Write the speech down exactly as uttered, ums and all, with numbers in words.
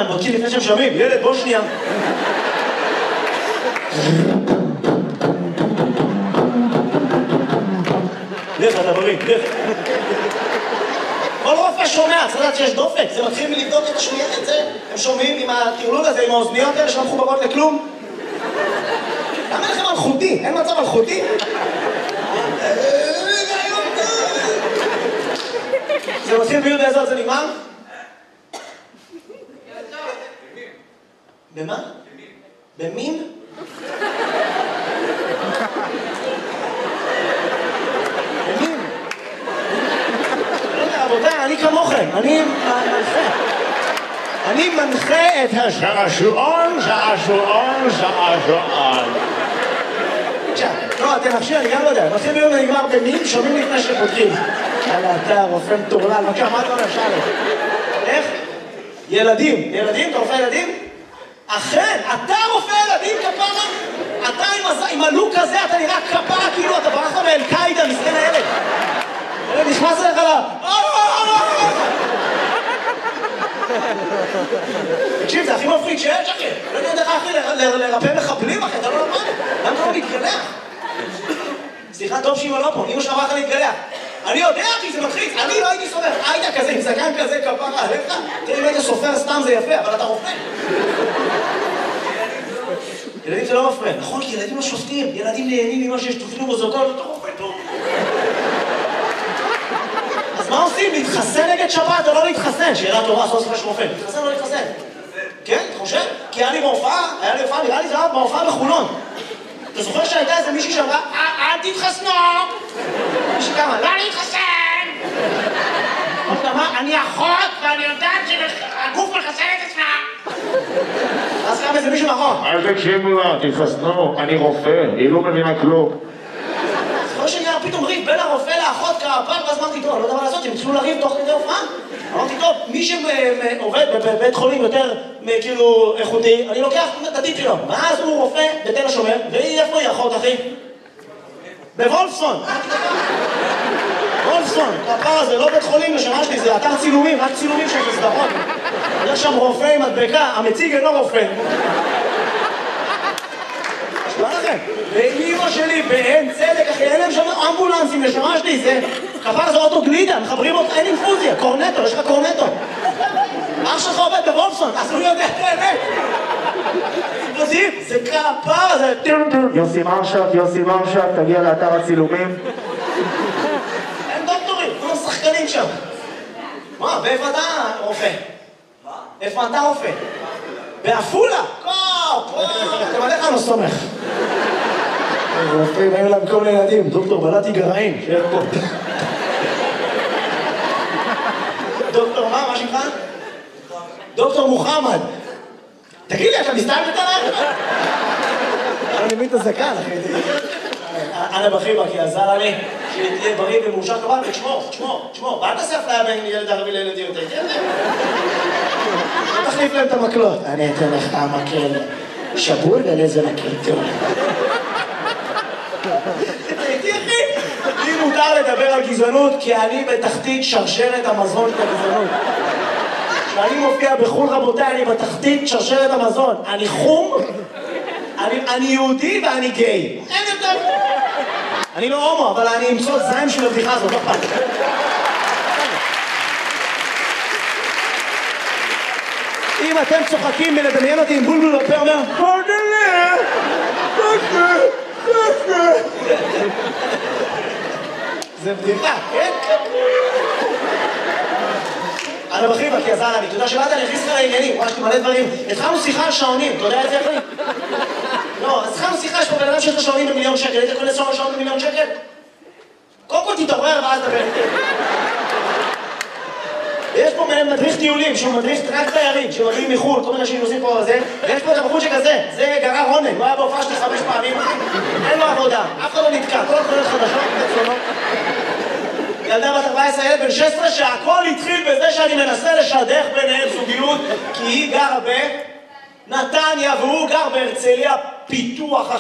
הם בודקים לפני שהם שומעים, ילד בוא שנייה. לך אתה בריא, לך. כל רופא שומע, צריך לדעת שיש דופק, זה מתחיל מלבדוק את השמיעה, את זה. הם שומעים עם הטרלול הזה, עם האוזניות האלה שלא מחוברות לכלום. למה לכם מלכותי? אין מצב מלכותי? זה מתחיל ביוד באיזו זה נגמר? במה? במין? במין? רבותיי, אני כמוכם, אני מנחה. אני מנחה את השעשועון, שעשועון, שעשועון. עכשיו, לא, אתם עכשיו, אני גם לא יודע, מתחיל ביום ונגמר במין, שומעים לפני שפותחים. יאללה, אתה רופא מטורלל, בבקשה, מה אתה אומר, שאלה? איך? ילדים, ילדים? אתה רופא ילדים? אכן, אתה רופא ילדים, כפרה? אתה עם הלוק הזה, אתה נראה כפרה, כאילו אתה ברח מאל-קאידה, מסכן הילד. הילד נכנס אליך לה... תקשיב, זה הכי מפחיד שיש, אחי. לא יודע דרך אחי לרפא מחבלים, אחי, אתה לא למד. למה אתה לא להתגלח? סליחה, טוב שאמא לא פה, אמא שלך אמרה להתגלח. אני יודע, אחי, זה מלחיץ. אני לא הייתי סופר. היית כזה, עם זקן כזה, כפרה עליך. תראה, אם היית סופר סתם זה יפה, אבל אתה רופא. ילדים זה לא מפריע. נכון, כי ילדים לא שופטים. ילדים נהנים ממה שיש תופנו בזאתו, אתה רופא טוב. אז מה עושים? להתחסן נגד שבת או לא להתחסן? שאלה טובה, סוף סוף יש רופא. להתחסן או לא להתחסן? כן, אתה חושב? כי היה לי בהופעה, היה לי הופעה, נראה לי זה היה בהופעה בחולון. אתה זוכר שהייתה איזה מישהי שאמרה, אל תתחסנו! מישהי כמה, לא להתחסן! עוד אמרה, אני אחות ואני יודעת שהגוף מחסן את עצמה! אז קם איזה מישהו נכון. אל תקשיבו לה, תתחסנו, אני רופא, היא לא מבינה כלום. זוכר שנהיה פתאום ריב בין הרופא לאחות כפר, ואז אמרתי, טוב, אני לא יודע מה לעשות, הם התחילו לריב תוך כדי הופעה. אמרתי, טוב, מי שעובד בבית חולים יותר כאילו איכותי, אני לוקח את הטיפ שלו. ואז הוא רופא בתל השומר, והיא איפה היא אחות, אחי? בוולפסון. וולפסון, כפר הזה, לא בית חולים לשמה שלי, זה אתר צילומים, רק צילומים של סדרות. יש שם רופא עם מדבקה, המציג אינו רופא. נשמע לכם, ואימא שלי באין צדק, אחי, אין להם שם אמבולנסים לשמה שלי, זה כפר זה אוטו גלידה, מחברים אותך, אין אינפוזיה, קורנטו, יש לך קורנטו. אח שלך עובד בוולפסון, אז הוא יודע את האמת. יודעים, זה כפר, זה... יוסי מרשק, יוסי מרשק, תגיע לאתר הצילומים. אין דוקטורים, כולם שחקנים שם. מה, ואיפה אתה רופא? מה? איפה אתה רופא? באפולה? קופ! אתם עליך לא סומך. רופאים, היו להם כל מיני ילדים, דוקטור בלעתי גרעין, שיהיה פה. דוקטור מה? מה שמך? דוקטור מוחמד. תגיד לי, אתה מסתיים בטלח? אני מבין את הזקן, אחי. אנה בחיבה, כי עזר לי שתהיה בריא ומאושר כבר, ותשמור, תשמור, תשמור. ואל תעשה אפליה בין ילד ערבי לילדים, אתה יודע? לא תחליף להם את המקלות. אני אתן לך המקל שבול ולזה מקל טוב. תראי, אחי, לי מותר לדבר על גזענות, כי אני בתחתית שרשרת המזון של הגזענות. כשאני מופיע בחול, רבותיי, אני בתחתית שרשרת המזון. אני חום, אני, אני יהודי ואני גיי. אין יותר. אני לא הומו, אבל אני אמצוא זיים של הבדיחה הזאת, לא פעם. אם אתם צוחקים מלדמיין אותי עם בולבול בפה, אומר, פרדלה, פרדלה, פרדלה. זה בדיחה, כן? אנה בחיבה, כי עזר לי, תודה שבאת, אני אכניס לך לעניינים, ממש מלא דברים. התחלנו שיחה על שעונים, אתה יודע את זה אחי? לא, אז התחלנו שיחה, יש פה בן אדם שיש לו שעונים במיליון שקל, היית קונה שעון במיליון שקל? קודם כל תתעורר ואז דבר איתי. ויש פה מדריך טיולים, שהוא מדריך רק תיירים, שמגיעים מחו"ל, כל מיני אנשים נוסעים פה על זה, ויש פה את הבחור שכזה, זה גרר רונן, הוא היה בהופעה שלי חמש פעמים, אין לו עבודה, אף אחד לא נתקע, כל התחולות חדשות, תצלונות. ילדה בת ארבע עשרה, ילד בן שש עשרה, שהכל התחיל בזה שאני מנסה לשדך ביניהם זוגיות, כי היא גרה בנתניה והוא גר בהרצליה פיתוח.